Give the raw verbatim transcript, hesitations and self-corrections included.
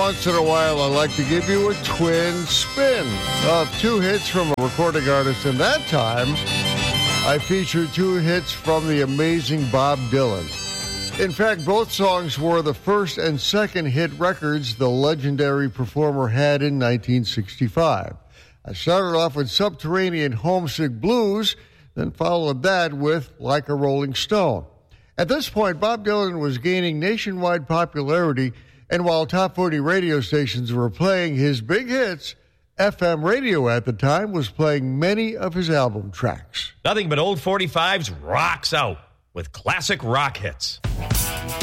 once in a while, I like to give you a twin spin of two hits from a recording artist. And that time, I featured two hits from the amazing Bob Dylan. In fact, both songs were the first and second hit records the legendary performer had in nineteen sixty-five. I started off with Subterranean Homesick Blues, then followed that with Like a Rolling Stone. At this point, Bob Dylan was gaining nationwide popularity, and while top forty radio stations were playing his big hits, F M radio at the time was playing many of his album tracks. Nothing but old forty-fives rocks out with classic rock hits.